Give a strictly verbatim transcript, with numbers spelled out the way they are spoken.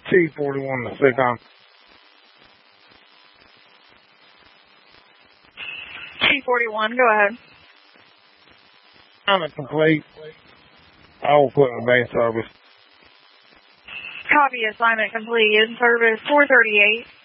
T forty-one to SICOM. T forty-one, go ahead. Assignment complete. I will put in main service. Copy, assignment complete. In service four thirty-eight.